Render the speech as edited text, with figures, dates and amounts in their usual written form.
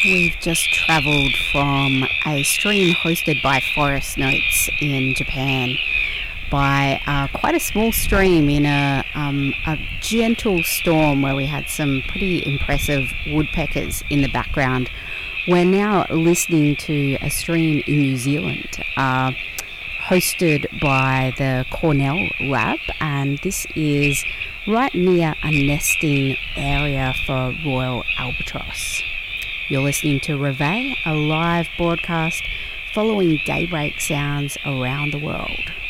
We've just travelled from a stream hosted by Forest Notes in Japan by quite a small stream in a gentle storm where we had some pretty impressive woodpeckers in the background. We're now listening to a stream in New Zealand hosted by the Cornell Lab, and this is right near a nesting area for royal albatross. You're listening to Reveille, a live broadcast following daybreak sounds around the world.